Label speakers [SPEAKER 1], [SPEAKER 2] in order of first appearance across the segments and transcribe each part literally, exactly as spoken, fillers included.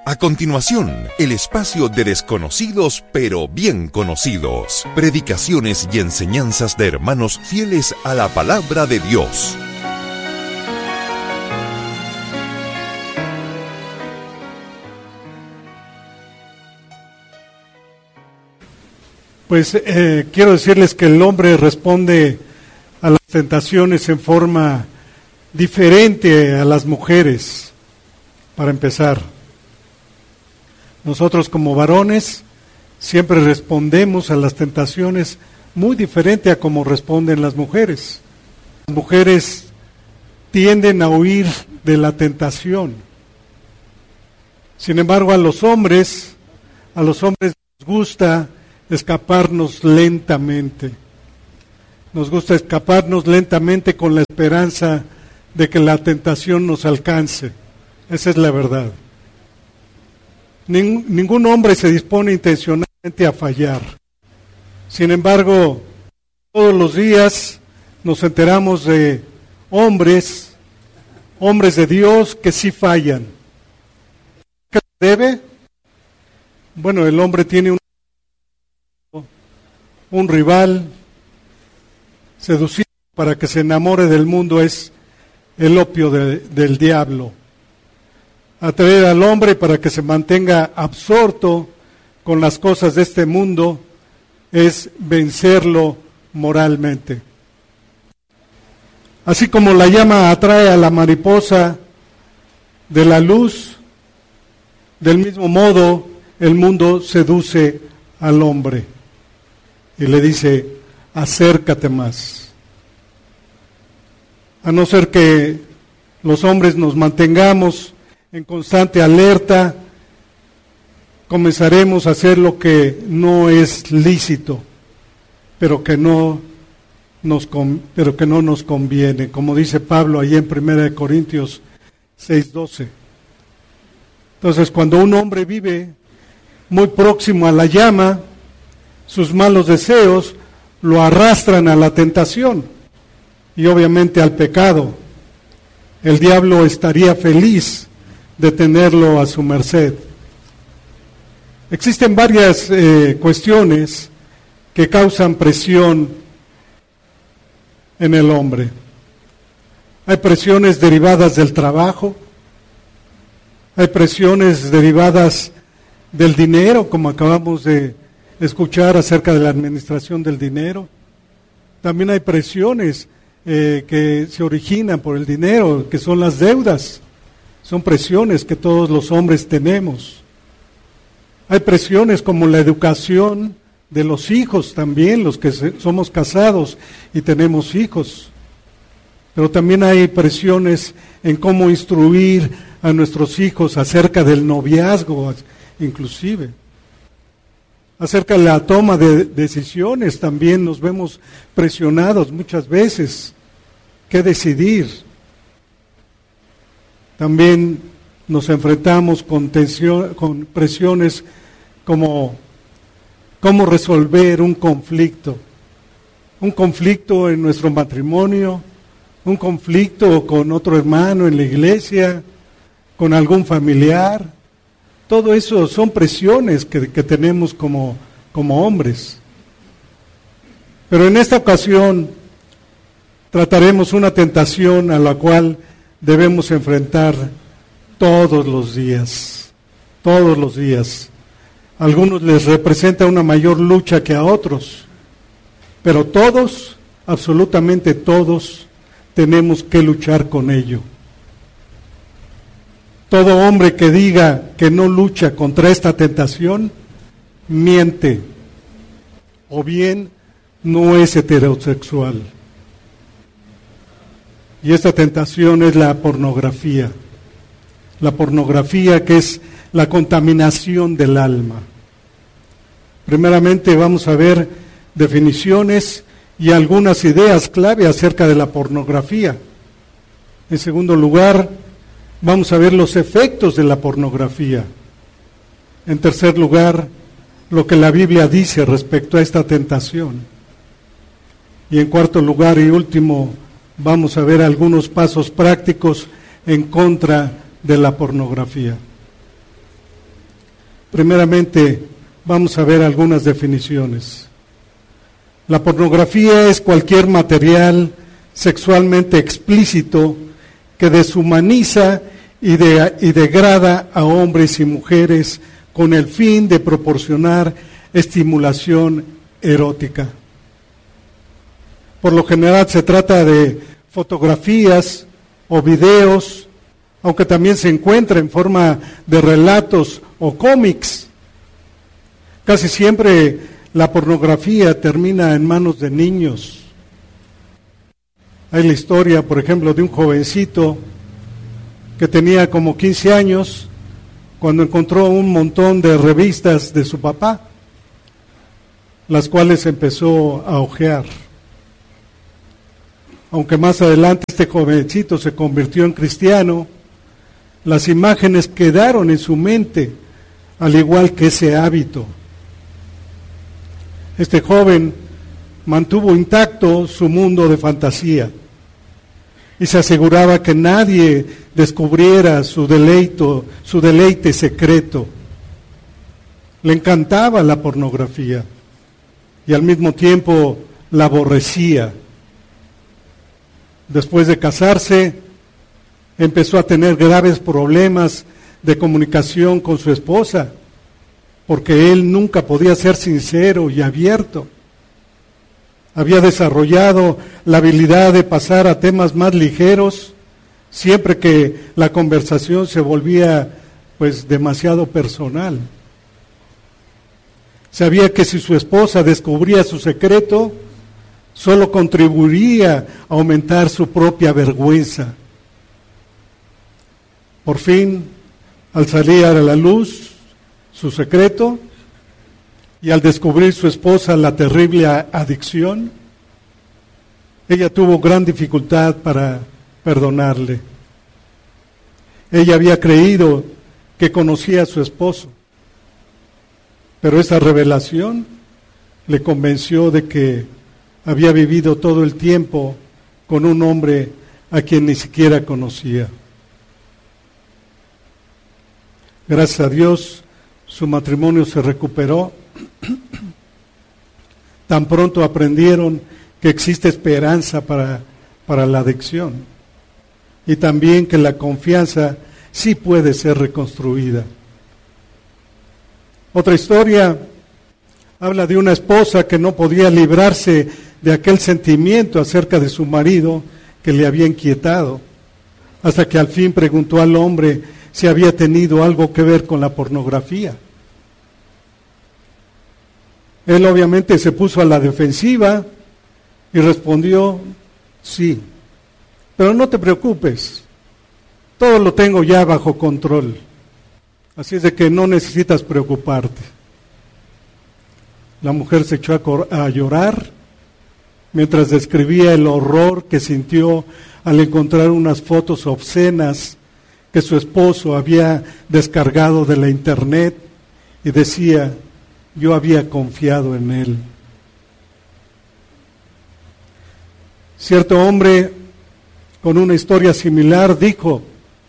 [SPEAKER 1] A continuación, el espacio de desconocidos pero bien conocidos. Predicaciones y enseñanzas de hermanos fieles a la palabra de Dios.
[SPEAKER 2] Pues eh, quiero decirles que el hombre responde a las tentaciones en forma diferente a las mujeres, para empezar. Nosotros como varones siempre respondemos a las tentaciones muy diferente a como responden las mujeres. Las mujeres tienden a huir de la tentación. Sin embargo, a los hombres, a los hombres nos gusta escaparnos lentamente. Nos gusta escaparnos lentamente con la esperanza de que la tentación nos alcance. Esa es la verdad. Ning, ningún hombre se dispone intencionalmente a fallar. Sin embargo, todos los días nos enteramos de hombres, hombres de Dios que sí fallan. ¿Qué debe? Bueno, el hombre tiene un, un rival. Seducido para que se enamore del mundo es el opio de, del diablo. Atraer al hombre para que se mantenga absorto con las cosas de este mundo es vencerlo moralmente. Así como la llama atrae a la mariposa de la luz, del mismo modo el mundo seduce al hombre y le dice: acércate más. A no ser que los hombres nos mantengamos en constante alerta, comenzaremos a hacer lo que no es lícito, pero que no nos, pero que no nos conviene, como dice Pablo ahí en primera de Corintios seis doce. Entonces, cuando un hombre vive muy próximo a la llama, sus malos deseos lo arrastran a la tentación y obviamente al pecado. El diablo estaría feliz de tenerlo a su merced. Existen varias eh, cuestiones que causan presión en el hombre. Hay presiones derivadas del trabajo, hay presiones derivadas del dinero, como acabamos de escuchar acerca de la administración del dinero. También hay presiones eh, que se originan por el dinero, que son las deudas. Son presiones que todos los hombres tenemos. Hay presiones como la educación de los hijos también, los que somos casados y tenemos hijos. Pero también hay presiones en cómo instruir a nuestros hijos acerca del noviazgo, inclusive. Acerca de la toma de decisiones también nos vemos presionados muchas veces. ¿Qué decidir? También nos enfrentamos con tensión, con presiones como cómo resolver un conflicto. Un conflicto en nuestro matrimonio, un conflicto con otro hermano en la iglesia, con algún familiar. Todo eso son presiones que, que tenemos como, como hombres. Pero en esta ocasión trataremos una tentación a la cual debemos enfrentar todos los días, todos los días. A algunos les representa una mayor lucha que a otros, pero todos, absolutamente todos, tenemos que luchar con ello. Todo hombre que diga que no lucha contra esta tentación, miente, o bien no es heterosexual. Y esta tentación es la pornografía. La pornografía, que es la contaminación del alma. Primeramente vamos a ver definiciones y algunas ideas clave acerca de la pornografía. En segundo lugar, vamos a ver los efectos de la pornografía. En tercer lugar, lo que la Biblia dice respecto a esta tentación. Y en cuarto lugar y último, vamos a ver algunos pasos prácticos en contra de la pornografía. Primeramente, vamos a ver algunas definiciones. La pornografía es cualquier material sexualmente explícito que deshumaniza y, de, y degrada a hombres y mujeres con el fin de proporcionar estimulación erótica. Por lo general se trata de fotografías o videos, aunque también se encuentra en forma de relatos o cómics. Casi siempre la pornografía termina en manos de niños. Hay la historia, por ejemplo, de un jovencito que tenía como quince años cuando encontró un montón de revistas de su papá, las cuales empezó a hojear. Aunque más adelante este jovencito se convirtió en cristiano, las imágenes quedaron en su mente, al igual que ese hábito. Este joven mantuvo intacto su mundo de fantasía y se aseguraba que nadie descubriera su deleito, su deleite secreto. Le encantaba la pornografía y al mismo tiempo la aborrecía. Después de casarse, empezó a tener graves problemas de comunicación con su esposa, porque él nunca podía ser sincero y abierto. Había desarrollado la habilidad de pasar a temas más ligeros, siempre que la conversación se volvía pues demasiado personal. Sabía que si su esposa descubría su secreto, solo contribuiría a aumentar su propia vergüenza. Por fin, al salir a la luz su secreto y al descubrir su esposa la terrible adicción, ella tuvo gran dificultad para perdonarle. Ella había creído que conocía a su esposo, pero esa revelación le convenció de que había vivido todo el tiempo con un hombre a quien ni siquiera conocía. Gracias a Dios, su matrimonio se recuperó. Tan pronto aprendieron que existe esperanza para, para la adicción y también que la confianza sí puede ser reconstruida. Otra historia habla de una esposa que no podía librarse de aquel sentimiento acerca de su marido que le había inquietado, hasta que al fin preguntó al hombre si había tenido algo que ver con la pornografía. Él obviamente se puso a la defensiva y respondió, sí, pero no te preocupes, todo lo tengo ya bajo control, así es de que no necesitas preocuparte. La mujer se echó a, a llorar mientras describía el horror que sintió al encontrar unas fotos obscenas que su esposo había descargado de la internet y decía, yo había confiado en él. Cierto hombre con una historia similar dijo,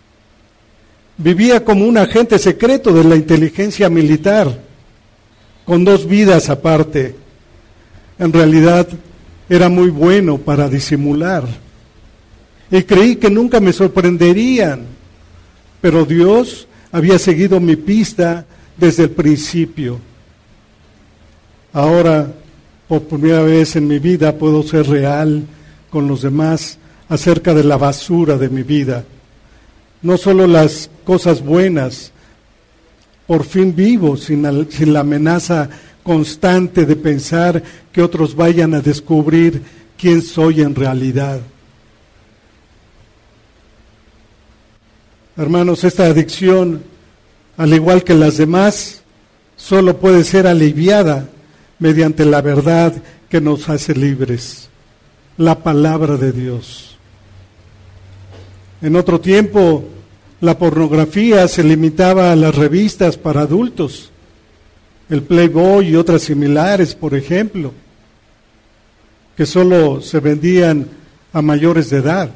[SPEAKER 2] vivía como un agente secreto de la inteligencia militar, con dos vidas aparte. En realidad era muy bueno para disimular y creí que nunca me sorprenderían, pero Dios había seguido mi pista desde el principio. Ahora, por primera vez en mi vida, puedo ser real con los demás acerca de la basura de mi vida. No solo las cosas buenas, por fin vivo sin la, sin la amenaza constante de pensar que otros vayan a descubrir quién soy en realidad. Hermanos, esta adicción, al igual que las demás, solo puede ser aliviada mediante la verdad que nos hace libres, la palabra de Dios. En otro tiempo, la pornografía se limitaba a las revistas para adultos, el Playboy y otras similares, por ejemplo, que solo se vendían a mayores de edad.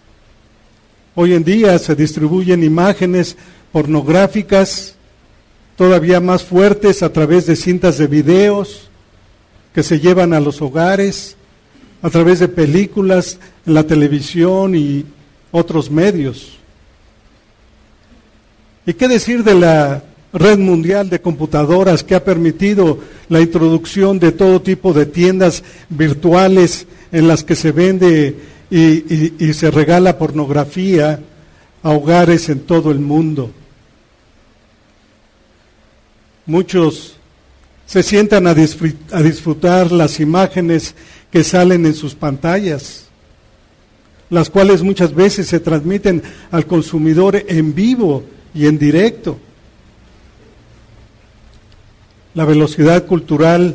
[SPEAKER 2] Hoy en día se distribuyen imágenes pornográficas todavía más fuertes a través de cintas de videos que se llevan a los hogares, a través de películas, en la televisión y otros medios. ¿Y qué decir de la red mundial de computadoras que ha permitido la introducción de todo tipo de tiendas virtuales en las que se vende y, y, y se regala pornografía a hogares en todo el mundo? Muchos se sientan a disfrutar, a disfrutar las imágenes que salen en sus pantallas, las cuales muchas veces se transmiten al consumidor en vivo y en directo. La velocidad cultural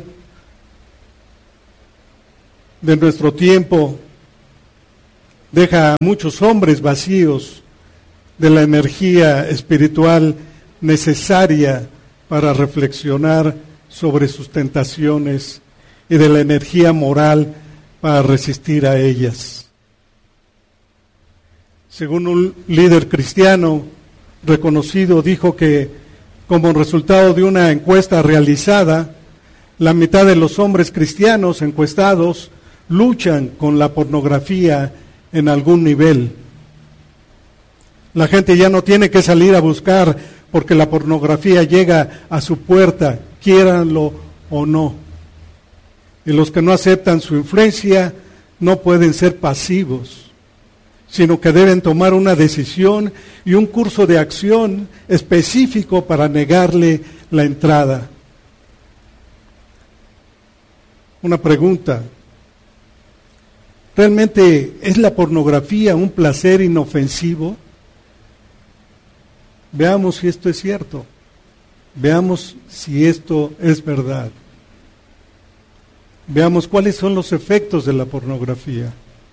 [SPEAKER 2] de nuestro tiempo deja a muchos hombres vacíos de la energía espiritual necesaria para reflexionar sobre sus tentaciones y de la energía moral para resistir a ellas. Según un líder cristiano reconocido, dijo que como resultado de una encuesta realizada, la mitad de los hombres cristianos encuestados luchan con la pornografía en algún nivel. La gente ya no tiene que salir a buscar porque la pornografía llega a su puerta, quiéranlo o no. Y los que no aceptan su influencia no pueden ser pasivos, sino que deben tomar una decisión y un curso de acción específico para negarle la entrada. Una pregunta: ¿realmente es la pornografía un placer inofensivo? Veamos si esto es cierto. Veamos si esto es verdad. Veamos cuáles son los efectos de la pornografía.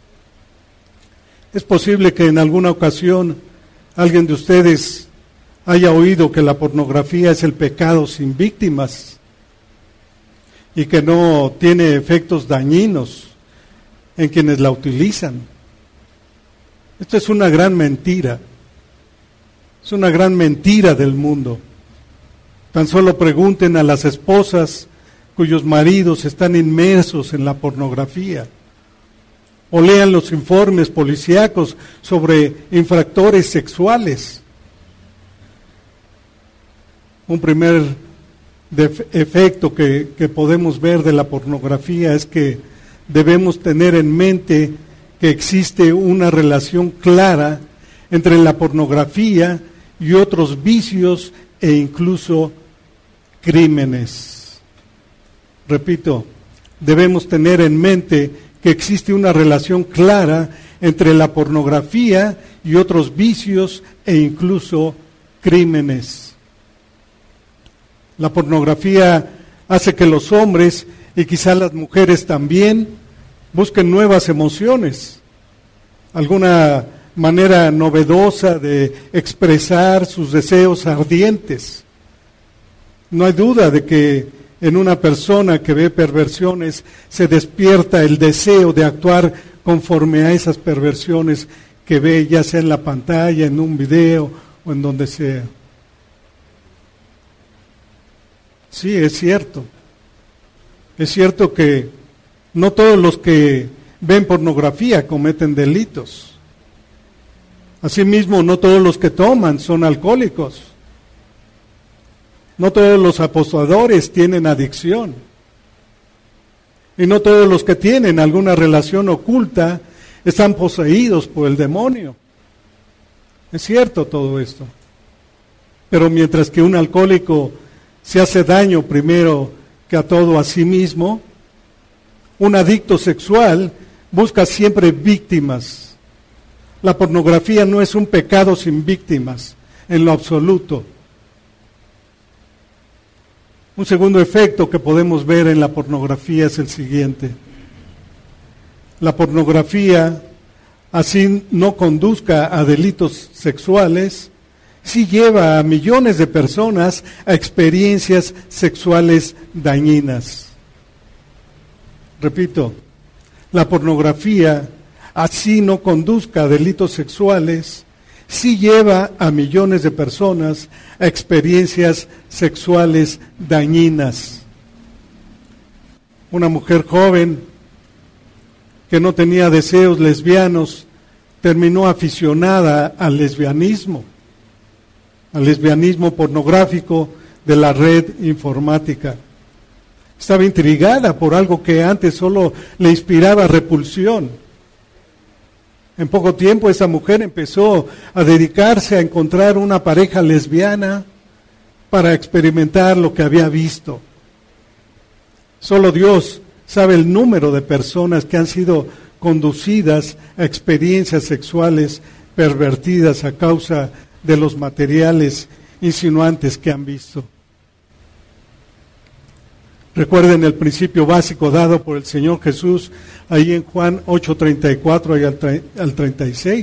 [SPEAKER 2] Es posible que en alguna ocasión alguien de ustedes haya oído que la pornografía es el pecado sin víctimas y que no tiene efectos dañinos en quienes la utilizan. Esto es una gran mentira. Es una gran mentira del mundo. Tan solo pregunten a las esposas cuyos maridos están inmersos en la pornografía, o lean los informes policíacos sobre infractores sexuales. Un primer def- efecto que, que podemos ver de la pornografía es que debemos tener en mente que existe una relación clara entre la pornografía y otros vicios e incluso crímenes. Repito, debemos tener en mente que existe una relación clara entre la pornografía y otros vicios e incluso crímenes. La pornografía hace que los hombres, y quizá las mujeres también, busquen nuevas emociones, alguna manera novedosa de expresar sus deseos ardientes. No hay duda de que en una persona que ve perversiones se despierta el deseo de actuar conforme a esas perversiones que ve, ya sea en la pantalla, en un video o en donde sea. Sí, es cierto. Es cierto que no todos los que ven pornografía cometen delitos. Asimismo, no todos los que toman son alcohólicos. No todos los apostadores tienen adicción. Y no todos los que tienen alguna relación oculta están poseídos por el demonio. Es cierto todo esto. Pero mientras que un alcohólico se hace daño primero que a todo a sí mismo, un adicto sexual busca siempre víctimas. La pornografía no es un pecado sin víctimas, en lo absoluto. Un segundo efecto que podemos ver en la pornografía es el siguiente. La pornografía, así no conduzca a delitos sexuales, sí lleva a millones de personas a experiencias sexuales dañinas. Repito, la pornografía, así no conduzca a delitos sexuales, sí lleva a millones de personas a experiencias sexuales dañinas. Una mujer joven que no tenía deseos lesbianos terminó aficionada al lesbianismo, al lesbianismo pornográfico de la red informática. Estaba intrigada por algo que antes solo le inspiraba repulsión. En poco tiempo esa mujer empezó a dedicarse a encontrar una pareja lesbiana para experimentar lo que había visto. Solo Dios sabe el número de personas que han sido conducidas a experiencias sexuales pervertidas a causa de los materiales insinuantes que han visto. Recuerden el principio básico dado por el Señor Jesús ahí en Juan ocho treinta y cuatro y al treinta y seis.